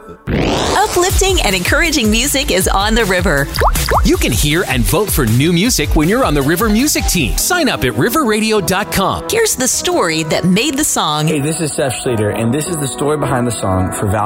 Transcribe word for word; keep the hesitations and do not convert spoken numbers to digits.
Uplifting and encouraging music is on the river. You can hear and vote for new music when you're on the River Music team. Sign up at river radio dot com. Here's the story that made the song. Hey, this is Seth Schleter, and this is the story behind the song for Val.